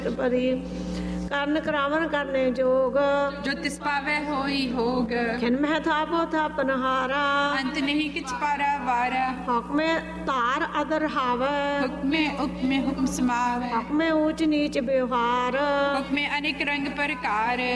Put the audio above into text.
परी ਕਰਨ ਕਰਾਵਨ ਕਰਨੇ ਜੋਗ जो तिस पावै होई होग ਖਿਨ ਮਹਿ ਥਾਪੋ ਥਾਪਨਹਾਰਾ अंत नहीं किछ पारा वारा ਹੁਕਮੇ ਧਾਰ ਅਦਰ ਹਾਵੈ हुक्मे उपमे हुक्म समावै ਹੁਕਮੇ ਊਚ ਨੀਚ ਵਿਵਹਾਰ हुक्मे अनेक रंग प्रकार